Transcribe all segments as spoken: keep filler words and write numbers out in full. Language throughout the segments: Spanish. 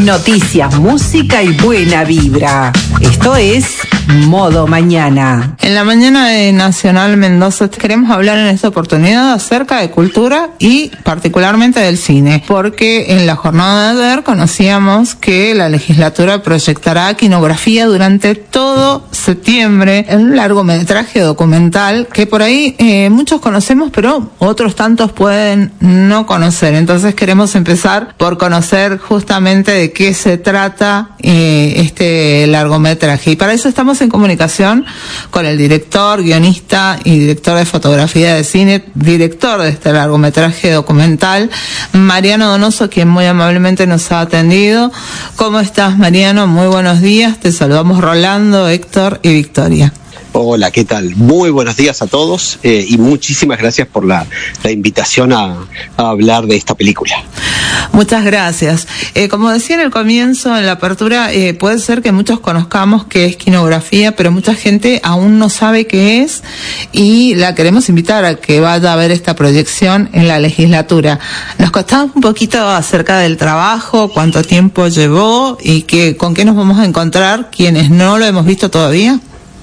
Noticias, música y buena vibra. Esto es Modo Mañana. En la mañana de Nacional Mendoza queremos hablar en esta oportunidad acerca de cultura y particularmente del cine, porque en la jornada de ayer conocíamos que la legislatura proyectará quinografía durante todo septiembre en un largometraje documental que por ahí eh, muchos conocemos, pero otros tantos pueden no conocer. Entonces queremos empezar por conocer justamente de qué se trata eh, este largometraje, y para eso estamos en comunicación con el director, guionista y director de fotografía de cine, director de este largometraje documental, Mariano Donoso, quien muy amablemente nos ha atendido. ¿Cómo estás, Mariano? Muy buenos días, te saludamos Rolando, Héctor y Victoria. Hola, ¿qué tal? Muy buenos días a todos eh, y muchísimas gracias por la, la invitación a, a hablar de esta película. Muchas gracias. Eh, como decía en el comienzo, en la apertura, eh, puede ser que muchos conozcamos qué es quinografía, pero mucha gente aún no sabe qué es y la queremos invitar a que vaya a ver esta proyección en la legislatura. Nos contamos un poquito acerca del trabajo, cuánto tiempo llevó y qué, con qué nos vamos a encontrar quienes no lo hemos visto todavía.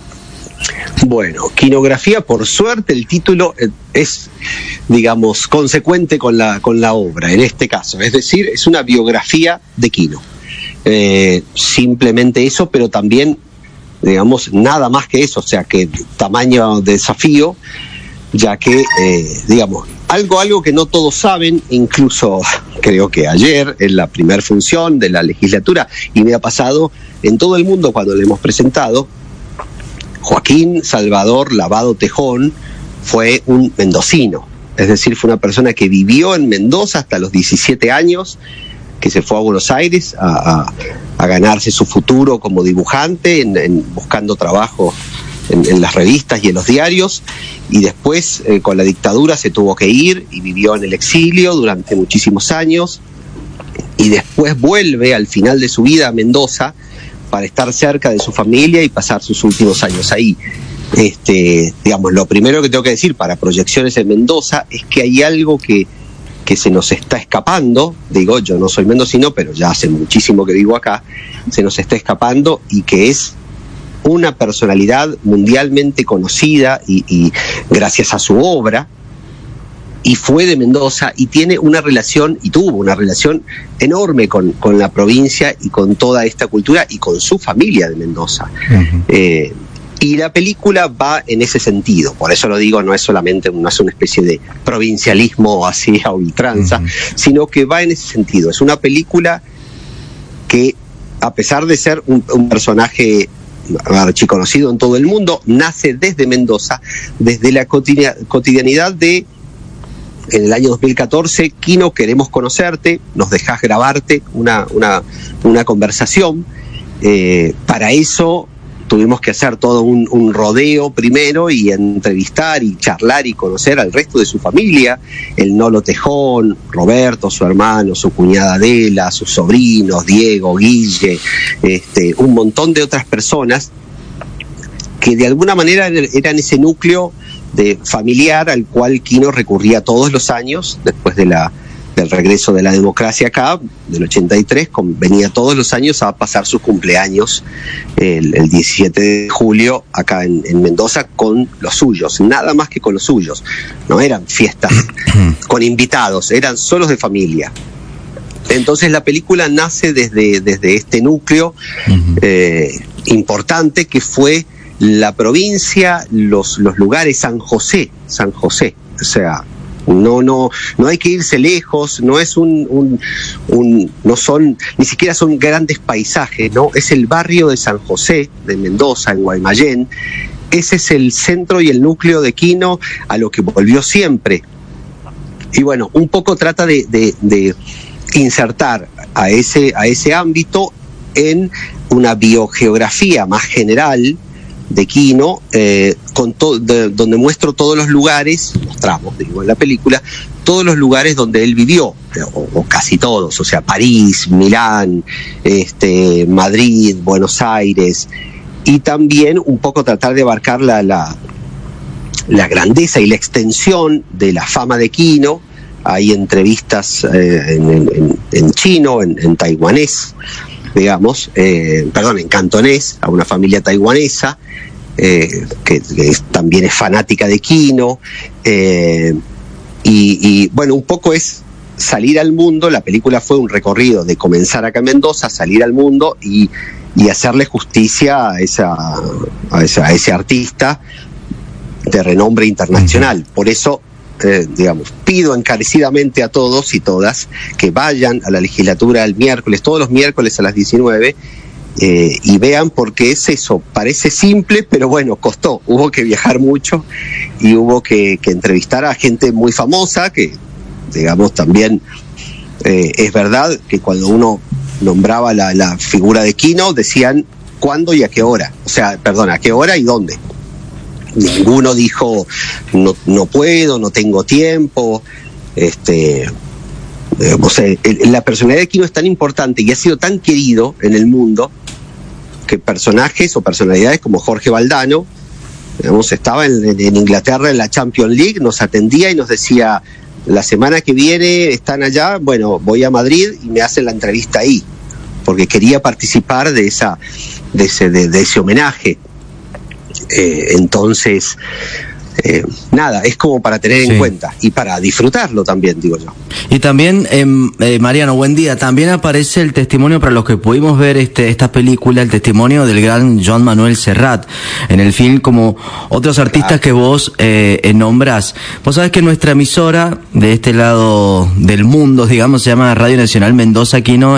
Bueno, quinografía, por suerte el título es, digamos, consecuente con la, con la obra, en este caso. Es decir, es una biografía de Quino. Eh, simplemente eso, pero también, digamos, nada más que eso. O sea, que tamaño de desafío, ya que, eh, digamos, algo, algo que no todos saben, incluso creo que ayer, en la primera función de la legislatura, y me ha pasado en todo el mundo cuando le hemos presentado, Joaquín Salvador Lavado Tejón fue un mendocino, es decir, fue una persona que vivió en Mendoza hasta los diecisiete años, que se fue a Buenos Aires a, a, a ganarse su futuro como dibujante, en, en, buscando trabajo en, en las revistas y en los diarios, y después eh, con la dictadura se tuvo que ir y vivió en el exilio durante muchísimos años, y después vuelve al final de su vida a Mendoza para estar cerca de su familia y pasar sus últimos años ahí. Este, digamos, lo primero que tengo que decir para proyecciones en Mendoza es que hay algo que, que se nos está escapando. Digo, yo no soy mendocino, pero ya hace muchísimo que vivo acá, se nos está escapando, y que es una personalidad mundialmente conocida y, y gracias a su obra, y fue de Mendoza y tiene una relación, y tuvo una relación enorme con, con la provincia y con toda esta cultura y con su familia de Mendoza. Uh-huh. Eh, y la película va en ese sentido, por eso lo digo, no es solamente no es una especie de provincialismo así a ultranza, uh-huh, sino que va en ese sentido. Es una película que, a pesar de ser un, un personaje archiconocido en todo el mundo, nace desde Mendoza, desde la cotidianidad de... En el año dos mil catorce, Quino, queremos conocerte, nos dejás grabarte una, una, una conversación. Eh, para eso tuvimos que hacer todo un, un rodeo primero y entrevistar y charlar y conocer al resto de su familia, el Nolo Tejón, Roberto, su hermano, su cuñada Adela, sus sobrinos, Diego, Guille, este, un montón de otras personas que de alguna manera eran ese núcleo de familiar al cual Quino recurría todos los años después de la, del regreso de la democracia acá, del ochenta y tres, con, venía todos los años a pasar sus cumpleaños el, el diecisiete de julio acá en, en Mendoza con los suyos, nada más que con los suyos. No eran fiestas con invitados, eran solos de familia. Entonces la película nace desde, desde este núcleo eh, importante que fue la provincia, los, los lugares, San José, San José, o sea, no, no, no hay que irse lejos, no es un, un, un, no son, ni siquiera son grandes paisajes, ¿no? Es el barrio de San José, de Mendoza, en Guaymallén. Ese es el centro y el núcleo de Quino, a lo que volvió siempre. Y bueno, un poco trata de, de, de insertar a ese, a ese ámbito en una biogeografía más general de Quino, eh, con to- de, donde muestro todos los lugares, mostramos, digo, en la película, todos los lugares donde él vivió, o, o casi todos, o sea, París, Milán, este, Madrid, Buenos Aires, y también un poco tratar de abarcar la, la, la grandeza y la extensión de la fama de Quino hay entrevistas eh, en, en, en chino, en, en taiwanés, digamos, eh, perdón, en cantonés, a una familia taiwanesa, eh, que, que es, también es fanática de Kino, eh, y, y bueno, un poco es salir al mundo. La película fue un recorrido de comenzar acá en Mendoza, salir al mundo y, y hacerle justicia a, esa, a, esa, a ese artista de renombre internacional. Por eso, eh, digamos, pido encarecidamente a todos y todas que vayan a la legislatura el miércoles, todos los miércoles a las diecinueve, eh, y vean, porque es eso, parece simple, pero bueno, costó, hubo que viajar mucho y hubo que, que entrevistar a gente muy famosa, que digamos también eh, es verdad que cuando uno nombraba la, la figura de Kino, decían cuándo y a qué hora, o sea, perdón, a qué hora y dónde. Ninguno dijo no, no puedo, no tengo tiempo. Este, eh, o sea, el, la personalidad de Kino es tan importante y ha sido tan querido en el mundo que personajes o personalidades como Jorge Valdano, digamos, estaba en, en Inglaterra en la Champions League, nos atendía y nos decía: la semana que viene están allá, bueno, voy a Madrid y me hacen la entrevista ahí, porque quería participar de esa, de ese, de, de ese homenaje. Eh, entonces, eh, nada, es como para tener sí. en cuenta y para disfrutarlo también, digo yo. Y también, eh, eh, Mariano, buen día, también aparece el testimonio para los que pudimos ver este esta película, el testimonio del gran Joan Manuel Serrat en el film, como otros artistas claro. que vos eh, eh, nombrás. Vos sabés que nuestra emisora de este lado del mundo, digamos, se llama Radio Nacional Mendoza Kino.